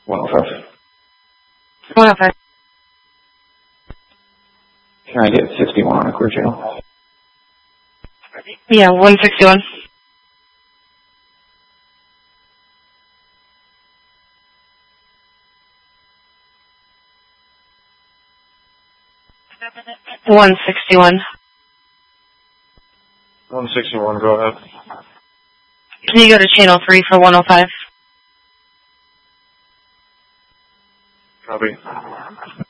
105. 105. Can I get 61 on a clear channel? Yeah, 161. $161. 161, go ahead. Can you go to channel 3 for 105? Copy.